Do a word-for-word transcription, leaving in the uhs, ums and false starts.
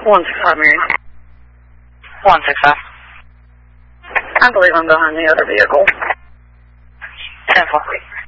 one six five, Mary. one six five. I believe I'm behind the other vehicle. ten four.